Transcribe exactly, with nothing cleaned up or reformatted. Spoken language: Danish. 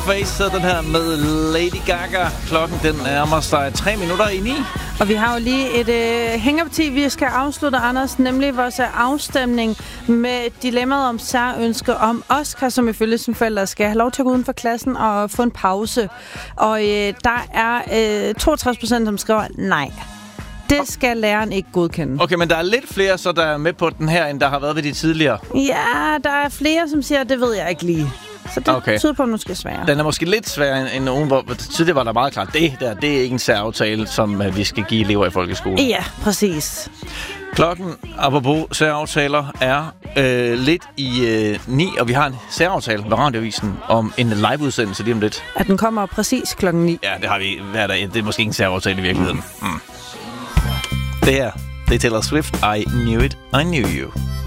Face, så den her med Lady Gaga. Klokken den nærmer sig tre minutter i ni. Og vi har jo lige et øh, hængerparti, vi skal afslutte, Anders, nemlig vores afstemning med dilemmaet om særønske om Oscar, som ifølge sine forældre skal have lov til at gå uden for klassen og få en pause. Og øh, der er øh, toogtres procent, som skriver nej. Det skal læreren ikke godkende. Okay, men der er lidt flere, så der er med på den her, end der har været ved de tidligere. Ja, der er flere, som siger, det ved jeg ikke lige. Så det okay. tyder på, at den måske er sværere. Den er måske lidt sværere end nogen, hvor tidligere var der meget klart, det der, det er ikke en særaftale, som uh, vi skal give elever i folkeskolen. Ja, præcis. Klokken, apropos særaftaler, er øh, lidt i øh, ni, og vi har en særaftale ved Radioavisen om en liveudsendelse lige om lidt. At den kommer præcis klokken ni. Ja, det har vi hver dag. Det er måske ikke en særaftale i virkeligheden. Mm. Det her, det er Taylor Swift. I knew it, I knew you.